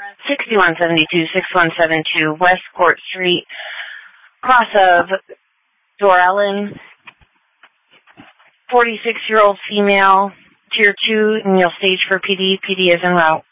6172-6172 West Court Street, cross of Dorellen, 46-year-old female, Tier 2, and you'll stage for PD. PD is en route.